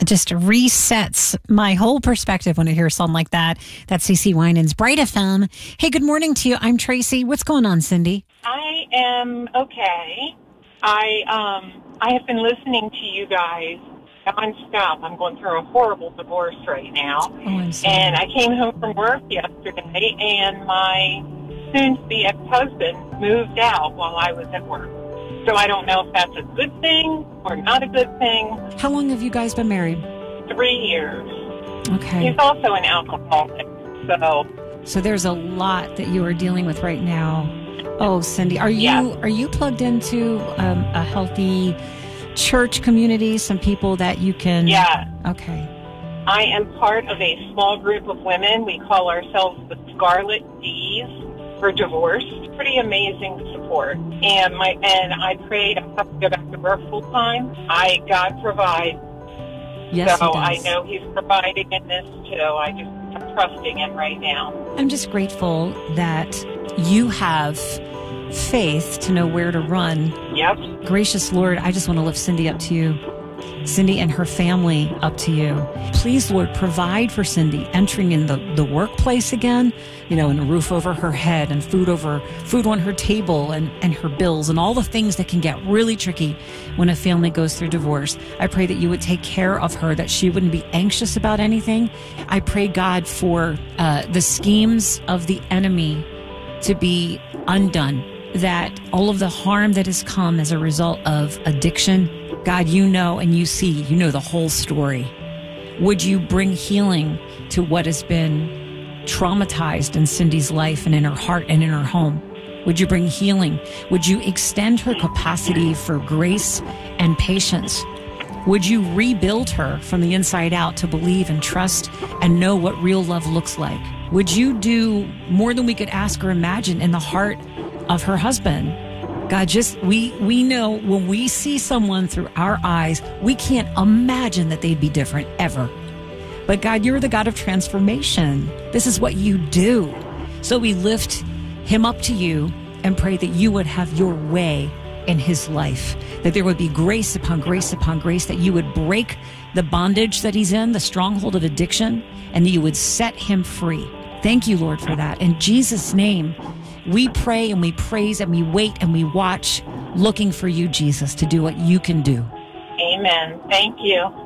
It just resets my whole perspective when I hear a song like that. That's CeCe Winans, Bright FM. Hey, good morning to you. I'm Tracy. What's going on, Cindy? I am okay. I have been listening to you guys nonstop. I'm going through a horrible divorce right now. Oh, I'm sorry. And I came home from work yesterday, and my soon-to-be ex-husband moved out while I was at work. So I don't know if that's a good thing or not a good thing. How long have you guys been married? 3 years. Okay. He's also an alcoholic, So there's a lot that you are dealing with right now. Oh, Cindy, are you plugged into a healthy church community? Some people that you can... Yeah. Okay. I am part of a small group of women. We call ourselves the Scarlet D's for divorce. Pretty amazing support. And I prayed I have to go back to work full time. God provides. Yes, so he I does. know He's providing in this too. I'm trusting Him right now. I'm just grateful that you have faith to know where to run. Yep. Gracious Lord, I just want to lift Cindy up to you. Cindy and her family up to you. Please, Lord, provide for Cindy entering in the workplace again, and a roof over her head and food on her table and her bills and all the things that can get really tricky when a family goes through divorce. I pray that you would take care of her, that she wouldn't be anxious about anything. I pray, God, for the schemes of the enemy to be undone, that all of the harm that has come as a result of addiction, God, you know and you see, you know the whole story. Would you bring healing to what has been traumatized in Cindy's life and in her heart and in her home? Would you bring healing? Would you extend her capacity for grace and patience? Would you rebuild her from the inside out to believe and trust and know what real love looks like? Would you do more than we could ask or imagine in the heart of her husband? God, we know when we see someone through our eyes, we can't imagine that they'd be different ever. But God, you're the God of transformation. This is what you do. So we lift him up to you and pray that you would have your way in his life, that there would be grace upon grace upon grace, that you would break the bondage that he's in, the stronghold of addiction, and that you would set him free. Thank you, Lord, for that. In Jesus' name, we pray and we praise and we wait and we watch, looking for you, Jesus, to do what you can do. Amen. Thank you.